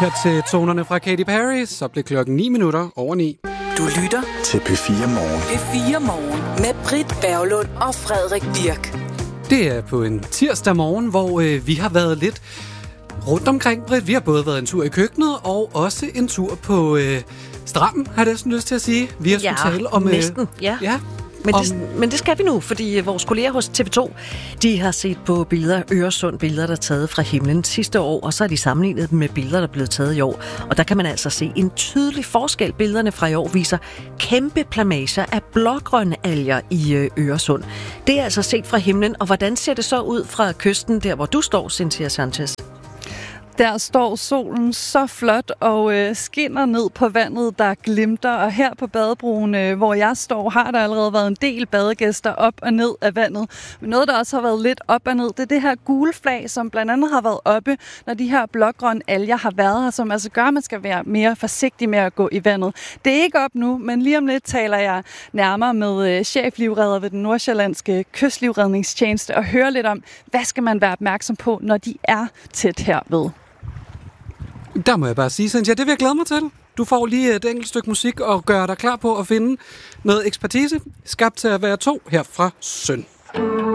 Her til tonerne fra Katy Perry, så blev klokken 9 minutter over 9. Du lytter til P4 Morgen. P4 Morgen med Britt Berglund og Frederik Birk. Det er på en tirsdag morgen, hvor vi har været lidt rundt omkring, Britt. Vi har både været en tur i køkkenet og også en tur på stranden, har jeg næsten lyst til at sige. Vi har skulle tale om... næsten, ja. Men det skal vi nu, fordi vores kolleger hos TV2, de har set på billeder, Øresund-billeder, der er taget fra himlen sidste år, og så har de sammenlignet dem med billeder, der er blevet taget i år. Og der kan man altså se en tydelig forskel. Billederne fra i år viser kæmpe plamager af blågrønne alger i Øresund. Det er altså set fra himlen, og hvordan ser det så ud fra kysten, der hvor du står, Cynthia Sanchez? Der står solen så flot og skinner ned på vandet, der glimter. Og her på badebroen, hvor jeg står, har der allerede været en del badegæster op og ned af vandet. Men noget, der også har været lidt op og ned, det er det her gule flag, som blandt andet har været oppe, når de her blågrønne alger har været her, som altså gør, at man skal være mere forsigtig med at gå i vandet. Det er ikke op nu, men lige om lidt taler jeg nærmere med cheflivredder ved den nordsjællandske kystlivredningstjeneste og høre lidt om, hvad skal man være opmærksom på, når de er tæt herved. Der må jeg bare sige, Cynthia, det vil jeg glæde mig til. Du får lige et enkelt stykke musik og gør dig klar på at finde noget ekspertise, skabt til at være to her fra Søn.